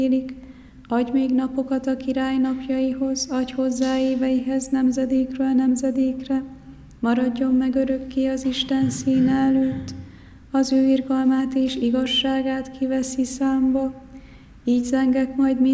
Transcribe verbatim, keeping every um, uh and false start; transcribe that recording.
élik, adj még napokat a király napjaihoz, adj hozzá éveihez nemzedékről nemzedékre, maradjon meg örökké az Isten színe előtt, az ő irgalmát és igazságát kiveszi számba, így zengek majd